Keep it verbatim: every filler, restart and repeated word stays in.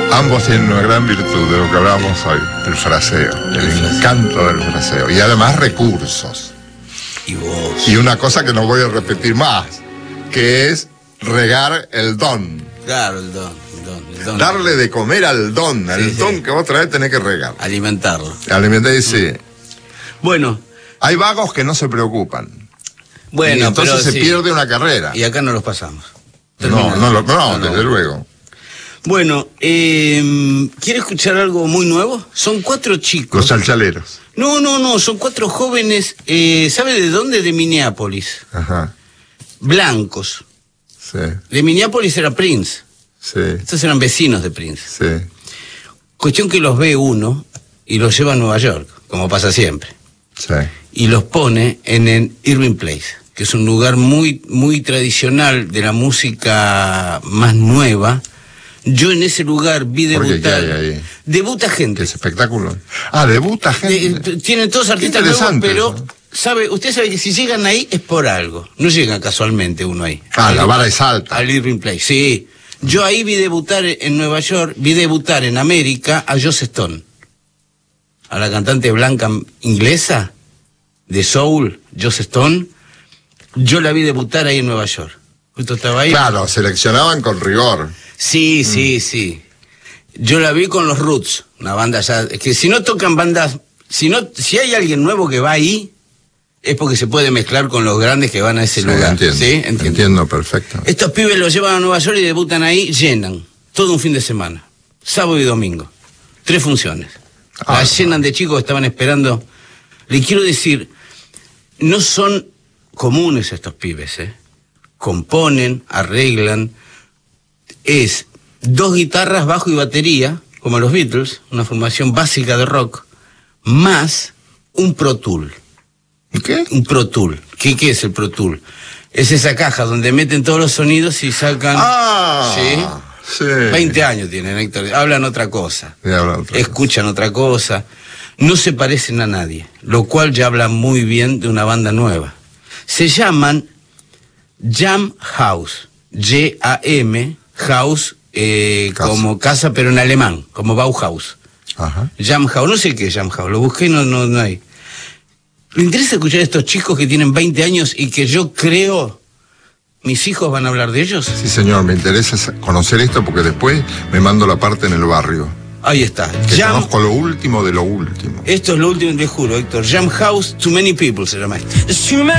Ambos tienen una gran virtud de lo que hablábamos hoy, el fraseo, el encanto del fraseo. Y además recursos. Y vos. Y una cosa que no voy a repetir más, que es regar el don. Claro, el don, el don, el don. Darle de comer al don, Sí, el sí. don que vos traes tenés que regar. Alimentarlo. Alimentar y sí. Bueno. Hay vagos que no se preocupan. Bueno, y entonces pero se sí. pierde una carrera. Y acá no los pasamos. No, no, no, no, no, desde no. luego. Bueno, eh, ¿quiere escuchar algo muy nuevo? Son cuatro chicos. Los chalchaleros. No, no, no, son cuatro jóvenes, eh, ¿sabe de dónde? De Minneapolis. Ajá. Blancos. Sí, De Minneapolis era Prince. sí, Estos eran vecinos de Prince. sí. Cuestión que los ve uno y los lleva a Nueva York, como pasa siempre. Sí. Y los pone en el Irving Place, que es un lugar muy, muy tradicional de la música más nueva. Yo en ese lugar vi ¿Por qué? debutar. ¿Qué hay ahí? Debuta ¿Qué gente. es espectáculo? Ah, debuta gente. De- tienen todos Qué artistas nuevos, interesante pero eso. sabe, usted sabe que si llegan ahí es por algo. No llega casualmente uno ahí. Ah, la vara es alta. Al Irving Place, sí. Yo ahí vi debutar en Nueva York, vi debutar en América a Joss Stone, a la cantante blanca inglesa de soul, Joss Stone. Yo la vi debutar ahí en Nueva York. Justo estaba ahí. Claro, seleccionaban con rigor. Sí, sí, Mm. sí. Yo la vi con los Roots, una banda ya, es que si no tocan bandas, si no, si hay alguien nuevo que va ahí, es porque se puede mezclar con los grandes que van a ese Sí, lugar. entiendo, ¿Sí? Entiendo. entiendo perfecto. Estos pibes los llevan a Nueva York y debutan ahí, llenan, todo un fin de semana, sábado y domingo, tres funciones. Ah, Las llenan de chicos que estaban esperando. Le quiero decir, no son comunes estos pibes, ¿eh? Componen, arreglan, es dos guitarras, bajo y batería, como los Beatles, una formación básica de rock, más un Pro Tool. ¿Qué? Un Pro Tool. ¿Qué, qué es el Pro Tool? Es esa caja donde meten todos los sonidos y sacan... Ah, ¿Sí? sí. veinte años tienen, Héctor. Hablan otra cosa. Sí, hablan otra Escuchan otra cosa. No se parecen a nadie, lo cual ya habla muy bien de una banda nueva. Se llaman Jam House. J A M House, eh, Casa. como casa, pero en alemán, como Bauhaus. Ajá. Jam House, no sé qué es Jam House, lo busqué y no, no, no hay. ¿Le interesa escuchar a estos chicos que tienen veinte años y que yo creo mis hijos van a hablar de ellos? Sí, señor, me interesa conocer esto porque después me mando la parte en el barrio. Ahí está. Que Jam, conozco lo último de lo último. esto es lo último, te juro, Héctor. Jam House, Too Many People se llama esto.